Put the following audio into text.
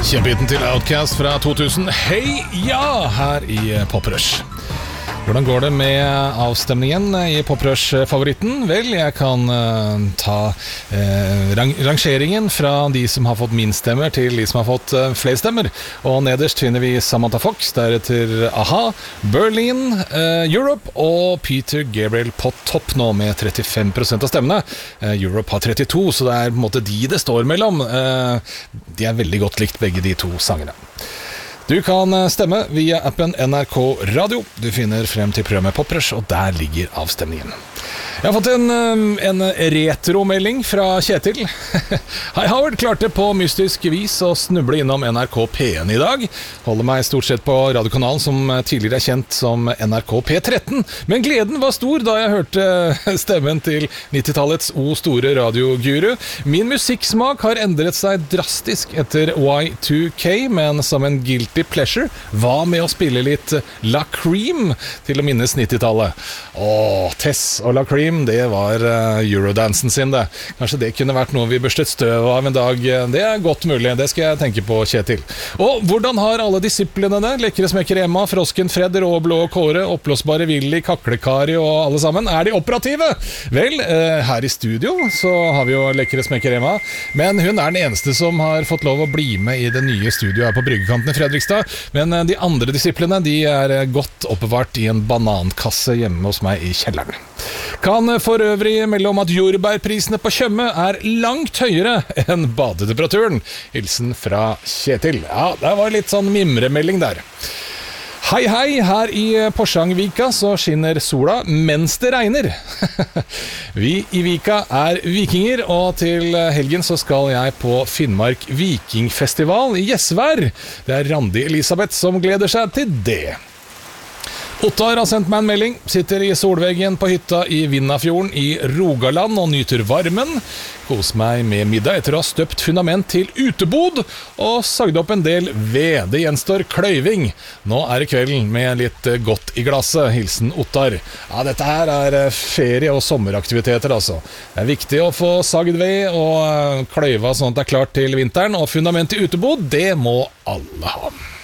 Kjempehiten til Outcast fra 2000. Hei, ja, her i Poprush. Hvordan går det med avstemningen i Poprush-favoritten? Vel, jeg kan ta rangeringen fra de som har fått minst stemmer til de som har fått flere stemmer. Og nederst finner vi Samantha Fox, deretter Aha, Berlin, Europe og Peter Gabriel på topp nå med 35% av stemmene. Europe har 32, så det er på en måte de det står mellom. De er veldig godt likt, begge de to sangene. Du kan stemme via appen NRK Radio. Du finner frem til programmet Poprush, og der ligger avstemningen. Jeg har fått en retromelding fra Kjetil. Hei Howard, klarte på mystisk vis å snuble innom NRK P1 i dag. Holder meg stort sett på radiokanalen som tidligere er kjent som NRK P13. Men gleden var stor da jeg hørte stemmen til 90-tallets store radioguru. Min musikksmak har endret seg drastisk etter Y2K, men som en guilty pleasure, hva med å spille litt La Cream til å minnes 90-tallet? Tess og La Cream, det var Eurodansen sin det. Kanskje det kunne vært noe vi børstet støv av en dag. Det er godt mulig, det skal jeg tenke på, Kjetil. Og hvordan har alle disiplene det? Lekre smekker Emma, Frosken Fred, Råblå Kåre, Oppblåsbare Willy, Kaklekari og alle sammen. Er de operative? Vel, her i studio så har vi jo lekre smekker Emma, men hun er den eneste som har fått lov å bli med i det nye studioet her på Bryggekanten i Fredrikstad. Men de andre disiplene, de er godt oppbevart i en banankasse hjemme hos meg i kjelleren. Kan for øvrig melde om at jordbærprisene på Tjøme er langt høyere enn badetemperaturen. Hilsen fra Kjetil. Ja, det var litt sånn mimremelding der. Hei, hei, her i Porsangvika så skinner sola mens det regner. Vi i Vika er vikinger, og til helgen så skal jeg på Finnmark Vikingfestival i Gjesvær. Det er Randi Elisabeth som gleder seg til det. Ottar har sendt meg en melding, sitter i solveggen på hytta i Vinnafjorden i Rogaland og nyter varmen. Kos meg med middag etter å ha støpt fundament til utebod og sagde opp en del ved. Det gjenstår kløyving. Nå er det kvelden med litt godt i glasset. Hilsen Ottar. Ja, dette her er ferie- og sommeraktiviteter altså. Det er viktig å få sagd ved og kløyva sånn at det er klart til vinteren, og fundament til utebod, det må alle ha.